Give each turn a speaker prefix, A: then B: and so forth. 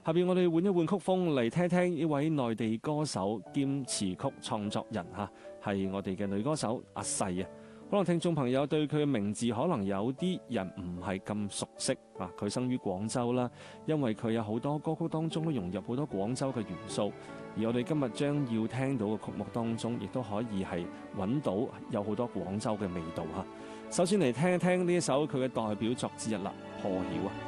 A: 下邊我哋換一換曲風嚟聽聽呢位內地歌手兼詞曲創作人係我哋嘅女歌手阿細啊。可能聽眾朋友對佢嘅名字可能有啲人唔係咁熟悉啊。佢生於廣州啦，因為佢有好多歌曲當中都融入好多廣州嘅元素，而我哋今日將要聽到嘅曲目當中，亦都可以係揾到有好多廣州嘅味道。首先嚟聽一聽呢一首佢嘅代表作之一啦，破曉啊。